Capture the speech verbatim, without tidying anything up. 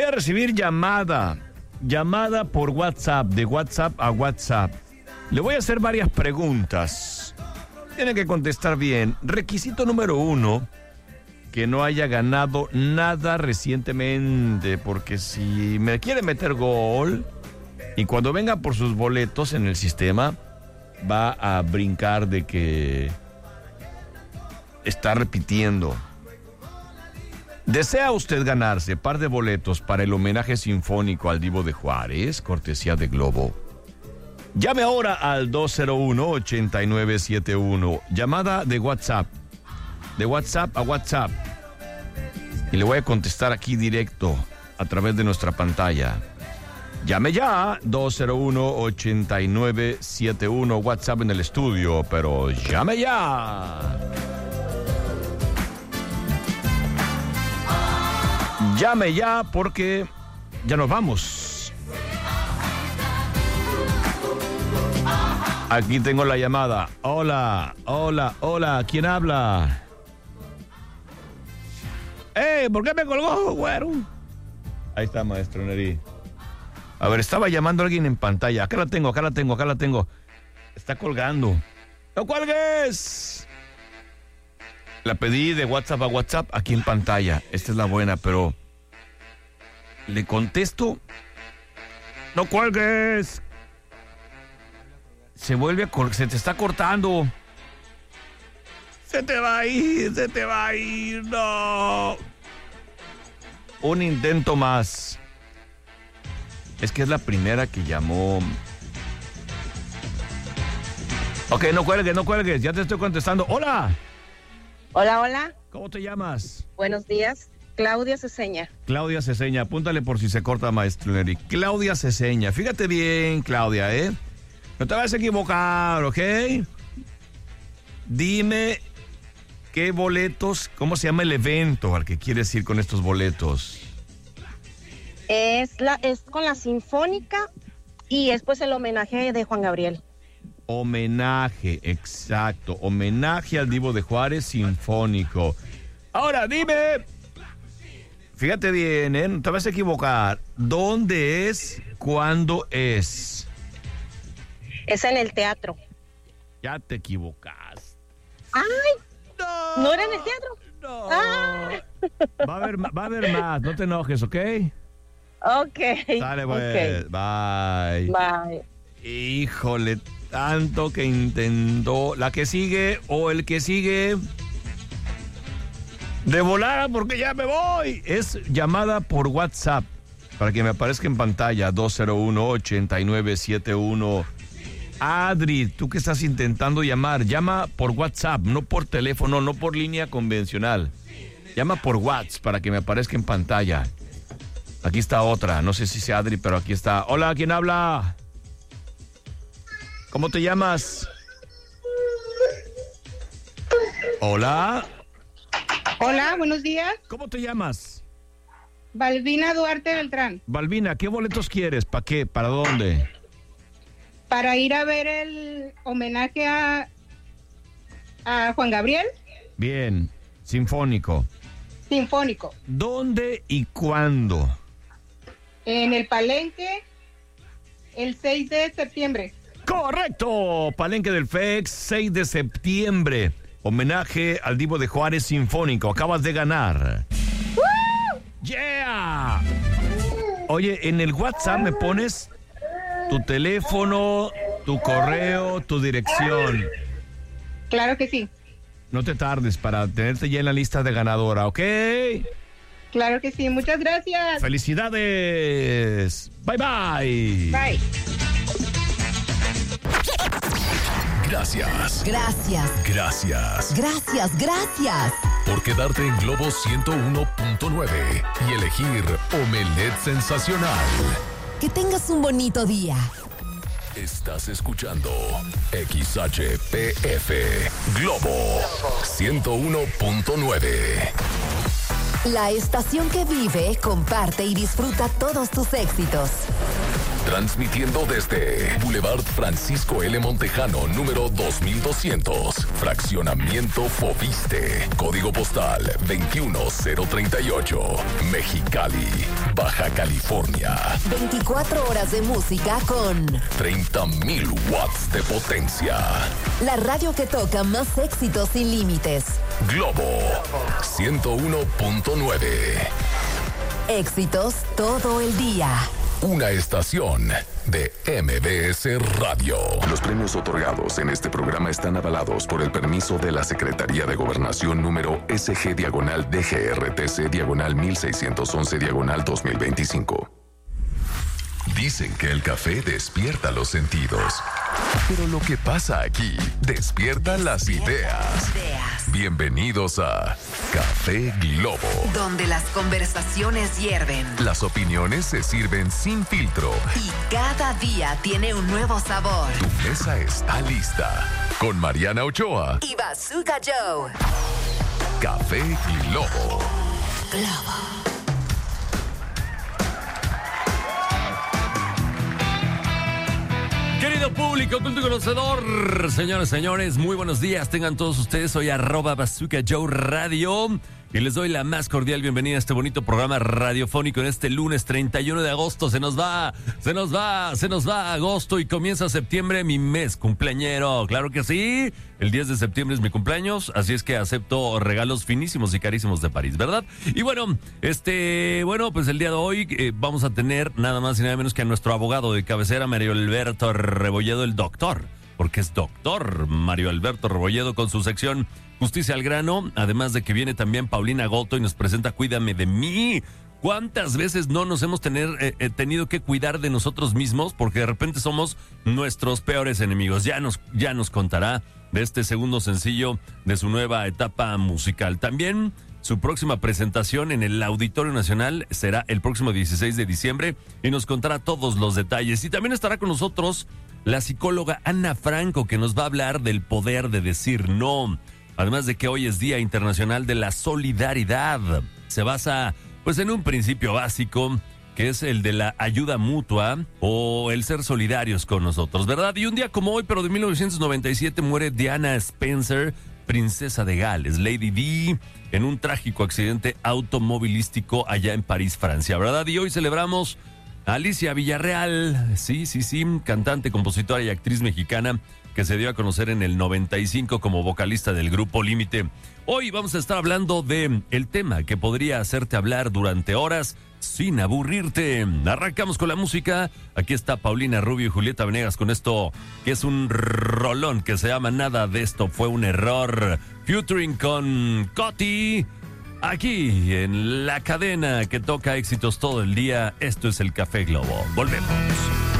a recibir llamada. Llamada por WhatsApp, de WhatsApp a WhatsApp. Le voy a hacer varias preguntas. Tiene que contestar bien. Requisito número uno, que no haya ganado nada recientemente, porque si me quiere meter gol y cuando venga por sus boletos en el sistema, va a brincar de que está repitiendo. ¿Desea usted ganarse par de boletos para el homenaje sinfónico al Divo de Juárez, cortesía de Globo? Llame ahora al dos cero uno, ocho nueve siete uno. Llamada de WhatsApp. De WhatsApp a WhatsApp. Y le voy a contestar aquí directo a través de nuestra pantalla. Llame ya, dos cero uno, ocho nueve siete uno. WhatsApp en el estudio, pero llame ya. Llame ya porque ya nos vamos. Aquí tengo la llamada. Hola, hola, hola. ¿Quién habla? ¡Ey! ¿Por qué me colgó, güero? Ahí está, maestro Neri. A ver, estaba llamando a alguien en pantalla. Acá la tengo, acá la tengo, acá la tengo. Está colgando. ¡No cuelgues! La pedí de WhatsApp a WhatsApp aquí en pantalla. Esta es la buena, pero le contesto. ¡No cuelgues! Se vuelve a col- se te está cortando. Se te va a ir, se te va a ir, no. Un intento más. Es que es la primera que llamó. Ok, no cuelgues, no cuelgues, ya te estoy contestando. ¡Hola! Hola, hola. ¿Cómo te llamas? Buenos días. Claudia Ceseña. Claudia Ceseña, apúntale por si se corta, maestro Neri. Claudia Ceseña, fíjate bien, Claudia, ¿eh? No te vas a equivocar, ¿ok? Dime qué boletos, cómo se llama el evento al que quieres ir con estos boletos. Es la es con la Sinfónica y es pues el homenaje de Juan Gabriel. Homenaje, exacto. Homenaje al Divo de Juárez Sinfónico. Ahora, dime. Fíjate bien, ¿eh? No te vas a equivocar. ¿Dónde es? ¿Cuándo es? Es en el teatro. Ya te equivocaste. ¡Ay! No. ¿No era en el teatro? No. Ah. Va a haber, va a haber más. No te enojes, ¿ok? Ok. Dale, pues. Okay. Bye. Bye. Híjole, tanto que intentó. La que sigue o el que sigue. De volada porque ya me voy. Es llamada por WhatsApp. Para que me aparezca en pantalla. dos cero uno, ocho nueve siete uno. Adri, tú que estás intentando llamar, llama por WhatsApp, no por teléfono, no por línea convencional. Llama por WhatsApp para que me aparezca en pantalla. Aquí está otra, no sé si sea Adri, pero aquí está. Hola, ¿quién habla? ¿Cómo te llamas? Hola. Hola, buenos días. ¿Cómo te llamas? Balbina Duarte Beltrán. Balbina, ¿qué boletos quieres? ¿Para qué? ¿Para dónde? Para ir a ver el homenaje a, a Juan Gabriel. Bien, sinfónico. Sinfónico. ¿Dónde y cuándo? En el Palenque, el seis de septiembre. ¡Correcto! Palenque del F E X, seis de septiembre. Homenaje al Divo de Juárez Sinfónico. Acabas de ganar. ¡Woo! ¡Yeah! Oye, en el WhatsApp me pones tu teléfono, tu correo, tu dirección. Claro que sí. No te tardes para tenerte ya en la lista de ganadora, ¿ok? Claro que sí. Muchas gracias. ¡Felicidades! Bye, bye. Bye. Gracias. Gracias. Gracias. Gracias, gracias. Por quedarte en Globo ciento uno punto nueve y elegir Omelette Sensacional. Que tengas un bonito día. Estás escuchando X H P F Globo ciento uno punto nueve. La estación que vive, comparte y disfruta todos tus éxitos. Transmitiendo desde Boulevard Francisco L. Montejano, número dos mil doscientos. Fraccionamiento Foviste. Código postal veintiuno cero treinta y ocho. Mexicali, Baja California. veinticuatro horas de música con treinta mil watts de potencia. la radio que toca más éxitos sin límites. Globo ciento uno punto nueve. Éxitos todo el día. Una estación de M B S Radio. Los premios otorgados en este programa están avalados por el permiso de la Secretaría de Gobernación número S G diagonal D G R T C diagonal mil seiscientos once diagonal dos mil veinticinco. Dicen que el café despierta los sentidos, pero lo que pasa aquí despierta las ideas. Bienvenidos a Café Globo, Donde las conversaciones hierven las opiniones se sirven sin filtro. y cada día tiene un nuevo sabor. Tu mesa está lista con Mariana Ochoa. Y Bazooka Joe. Café Globo. Querido público, culto y conocedor, señores, señores, muy buenos días. Tengan todos ustedes, soy arroba Bazooka Joe Radio y les doy la más cordial bienvenida a este bonito programa radiofónico en este lunes treinta y uno de agosto. Se nos va, se nos va, se nos va agosto y comienza septiembre, mi mes cumpleañero. Claro que sí, el diez de septiembre es mi cumpleaños, así es que acepto regalos finísimos y carísimos de París, ¿verdad? Y bueno, este, bueno, pues el día de hoy eh, vamos a tener nada más y nada menos que a nuestro abogado de cabecera, Mario Alberto Rebolledo, el doctor, porque es doctor Mario Alberto Rebolledo con su sección Justicia al Grano, además de que viene también Paulina Goto y nos presenta Cuídame de mí. ¿Cuántas veces no nos hemos tener, eh, eh, tenido que cuidar de nosotros mismos? Porque de repente somos nuestros peores enemigos. Ya nos, ya nos contará de este segundo sencillo de su nueva etapa musical. También su próxima presentación en el Auditorio Nacional será el próximo dieciséis de diciembre y nos contará todos los detalles. Y también estará con nosotros la psicóloga Ana Franco, que nos va a hablar del poder de decir no. Además de que hoy es Día Internacional de la Solidaridad. Se basa, pues, en un principio básico, que es el de la ayuda mutua o el ser solidarios con nosotros, ¿verdad? Y un día como hoy, pero de mil novecientos noventa y siete, muere Diana Spencer, princesa de Gales, Lady Di, en un trágico accidente automovilístico allá en París, Francia, ¿verdad? Y hoy celebramos a Alicia Villarreal, sí, sí, sí, cantante, compositora y actriz mexicana, que se dio a conocer en el noventa y cinco como vocalista del grupo Límite. Hoy vamos a estar hablando de el tema que podría hacerte hablar durante horas sin aburrirte. Arrancamos con la música. Aquí está Paulina Rubio y Julieta Venegas con esto que es un rolón que se llama Nada de esto fue un error. Featuring con Coti. Aquí en la cadena que toca éxitos todo el día. Esto es el Café Globo. Volvemos.